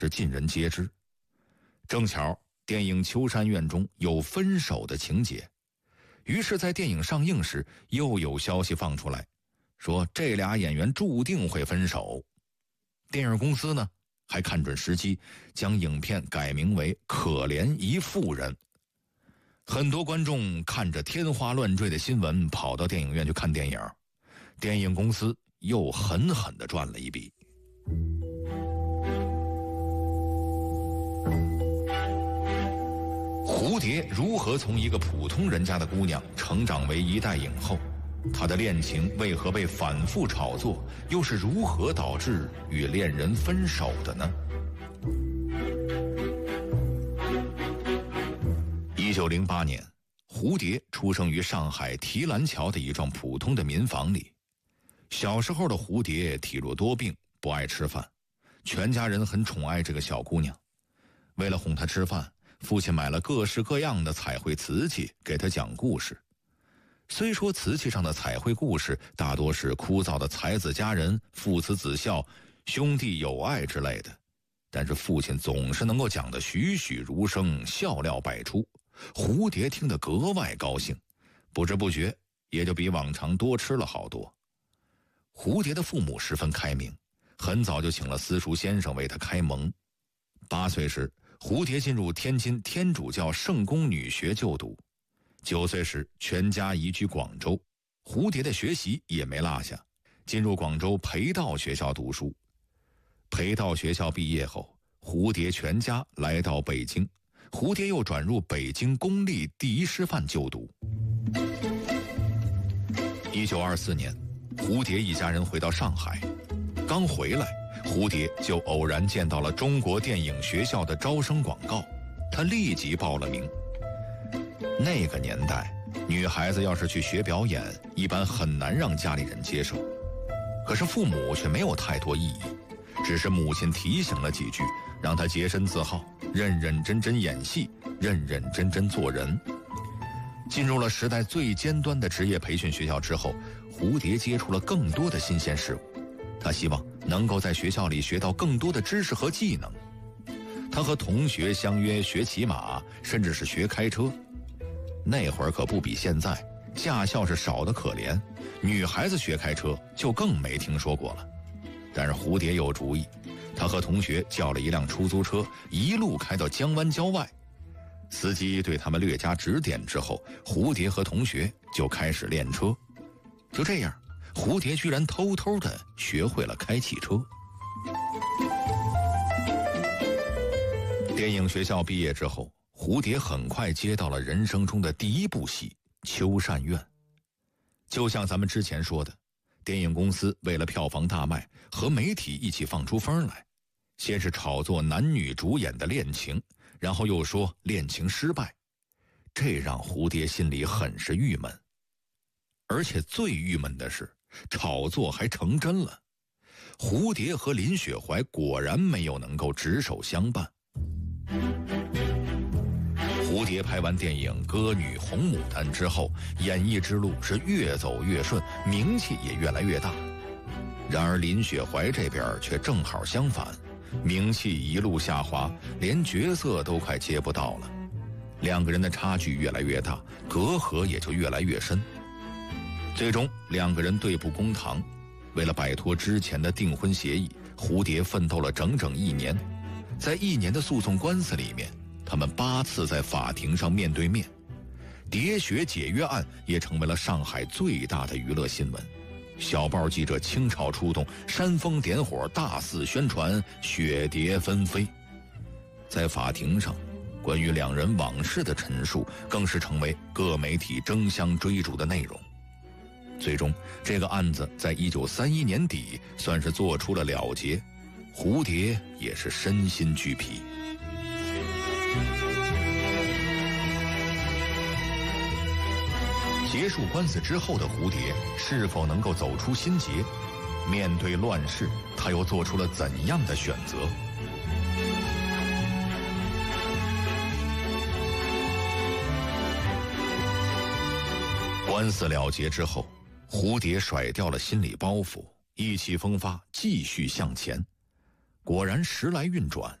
是尽人皆知。正巧电影《秋山院》中有分手的情节，于是在电影上映时又有消息放出来，说这俩演员注定会分手。电影公司呢还看准时机，将影片改名为《可怜一妇人》。很多观众看着天花乱坠的新闻跑到电影院去看电影，电影公司又狠狠地赚了一笔。蝴蝶如何从一个普通人家的姑娘成长为一代影后？她的恋情为何被反复炒作？又是如何导致与恋人分手的呢？1908年，蝴蝶出生于上海提篮桥的一幢普通的民房里。小时候的蝴蝶体弱多病，不爱吃饭，全家人很宠爱这个小姑娘。为了哄她吃饭，父亲买了各式各样的彩绘瓷器给她讲故事。虽说瓷器上的彩绘故事大多是枯燥的才子佳人、父慈子孝、兄弟友爱之类的，但是父亲总是能够讲得栩栩如生，笑料百出。蝴蝶听得格外高兴，不知不觉也就比往常多吃了好多。蝴蝶的父母十分开明，很早就请了私塾先生为她开蒙。8岁时，蝴蝶进入天津天主教圣公女学就读。9岁时，全家移居广州，蝴蝶的学习也没落下，进入广州培道学校读书。培道学校毕业后，蝴蝶全家来到北京，蝴蝶又转入北京公立第一师范就读。1924年，蝴蝶一家人回到上海，刚回来，蝴蝶就偶然见到了中国电影学校的招生广告，她立即报了名。那个年代，女孩子要是去学表演，一般很难让家里人接受。可是父母却没有太多异议，只是母亲提醒了几句，让她洁身自好，认认真真演戏，认认真真做人。进入了时代最尖端的职业培训学校之后，蝴蝶接触了更多的新鲜事物。她希望能够在学校里学到更多的知识和技能。她和同学相约学骑马，甚至是学开车。那会儿可不比现在，驾校是少得可怜，女孩子学开车就更没听说过了。但是蝴蝶有主意，她和同学叫了一辆出租车，一路开到江湾郊外。司机对他们略加指点之后，蝴蝶和同学就开始练车。就这样，蝴蝶居然偷偷地学会了开汽车。电影学校毕业之后，蝴蝶很快接到了人生中的第一部戏《秋山院》。就像咱们之前说的，电影公司为了票房大卖，和媒体一起放出风来，先是炒作男女主演的恋情，然后又说恋情失败，这让蝴蝶心里很是郁闷。而且最郁闷的是，炒作还成真了，蝴蝶和林雪怀果然没有能够执手相伴。蝴蝶拍完电影《歌女红牡丹》之后，演艺之路是越走越顺，名气也越来越大。然而林雪怀这边却正好相反，名气一路下滑，连角色都快接不到了。两个人的差距越来越大，隔阂也就越来越深。最终两个人对簿公堂，为了摆脱之前的订婚协议，蝴蝶奋斗了整整1年。在1年的诉讼官司里面，他们8次在法庭上面对面。喋血解约案也成为了上海最大的娱乐新闻，小报记者倾巢出动，煽风点火，大肆宣传，雪蝶纷飞。在法庭上，关于两人往事的陈述更是成为各媒体争相追逐的内容。最终这个案子在1931年底算是做出了了结，蝴蝶也是身心俱疲。结束官司之后的蝴蝶是否能够走出心结？面对乱世，他又做出了怎样的选择？官司了结之后，蝴蝶甩掉了心理包袱，意气风发，继续向前。果然时来运转，